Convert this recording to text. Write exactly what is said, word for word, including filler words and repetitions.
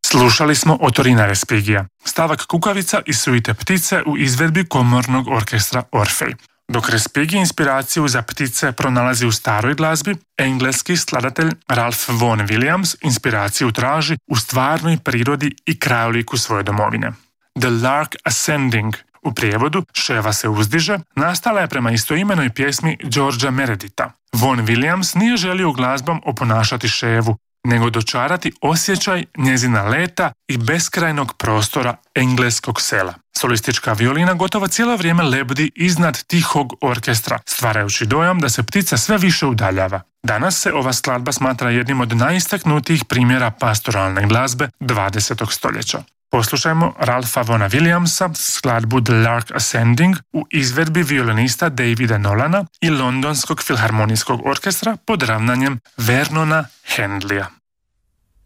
Slušali smo Otorina Respigija, stavak Kukavica i suite Ptice u izvedbi komornog orkestra Orfej. Dok Respighi inspiraciju za ptice pronalazi u staroj glazbi, engleski skladatelj Ralph Vaughan Williams inspiraciju traži u stvarnoj prirodi i krajoliku svoje domovine. The Lark Ascending, u prijevodu Ševa se uzdiže, nastala je prema istoimenoj pjesmi Georgea Mereditha. Vaughan Williams nije želio glazbom oponašati ševu, nego dočarati osjećaj njezina leta i beskrajnog prostora engleskog sela. Solistička violina gotovo cijelo vrijeme lebdi iznad tihog orkestra, stvarajući dojam da se ptica sve više udaljava. Danas se ova skladba smatra jednim od najistaknutijih primjera pastoralne glazbe dvadesetog stoljeća. Poslušajmo Ralpha Vaughana Williamsa skladbu The Lark Ascending u izvedbi violinista Davida Nolana i Londonskog filharmonijskog orkestra pod ravnanjem Vernona Handleya.